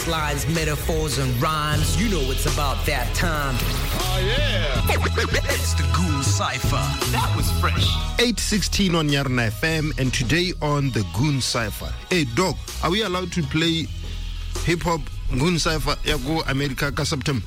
punchlines, metaphors, and rhymes. You know it's about that time. Oh, yeah. It's the Goon Cypher. That was fresh. 8:16 on Yarna FM, and today on the Goon Cypher. Hey, Doc, are we allowed to play hip-hop Goon Cypher Yago America ka September?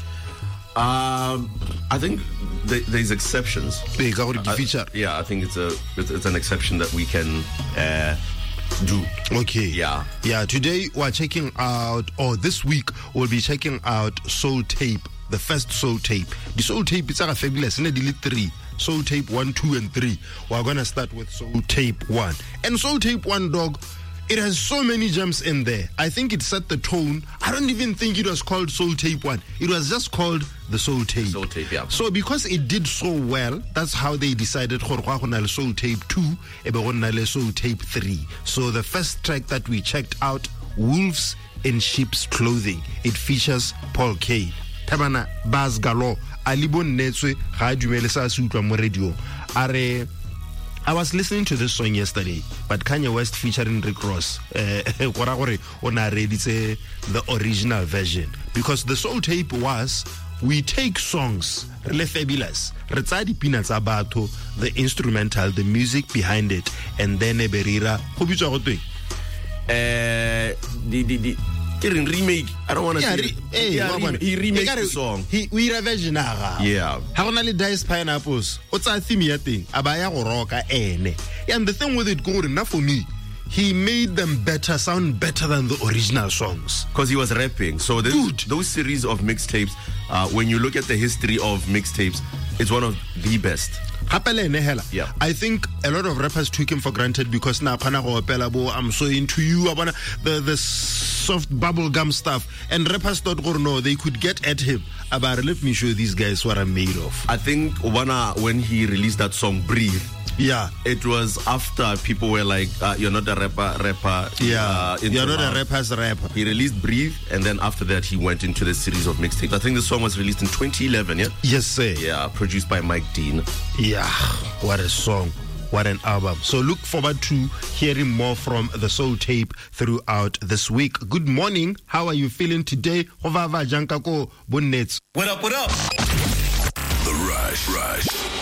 I think there's exceptions. Feature. Yeah, I think it's an exception that we can do. Okay. Yeah. Yeah, today we're checking out, or this week we'll be checking out Soul Tape, the first Soul Tape. The Soul Tape is fabulous. In the 3. Soul Tape 1, 2, and 3. We're going to start with Soul Tape 1. And Soul Tape 1, Dog, it has so many gems in there. I think it set the tone. I don't even think it was called Soul Tape 1. It was just called the Soul Tape. Soul Tape, yeah. So because it did so well, that's how they decided Soul Tape 2, Soul Tape 3. So the first track that we checked out, Wolves in Sheep's Clothing. It features Paul K, Tabana Baz Galo, Alibon Netswe, Radumelesa Sutwa Moredio. I was listening to this song yesterday, but Kanye West featuring Rick Ross, the original version. Because the Soul Tape was, we take songs, really fabulous, the instrumental, the music behind it, and then remake. I don't want to say he remade the song. We reversion. Yeah. How only Dice Pineapples? What's our theme thing? Abaya Roka ene. And the thing with it, good enough for me, he made them sound better than the original songs. Because he was rapping. So those series of mixtapes, when you look at the history of mixtapes, it's one of the best. Yeah. I think a lot of rappers took him for granted because I'm so into you, the soft bubblegum stuff, and rappers thought, oh no, they could get at him. But let me show these guys what I'm made of. I think when he released that song Breathe, yeah, it was after people were like, you're not a rapper. Yeah, you're not a rapper's rapper. He released Breathe, and then after that, he went into the series of mixtapes. I think the song was released in 2011, yeah? Yes, sir. Yeah, produced by Mike Dean. Yeah, what a song. What an album. So look forward to hearing more from the Soul Tape throughout this week. Good morning. How are you feeling today? What up, what up? The Rush.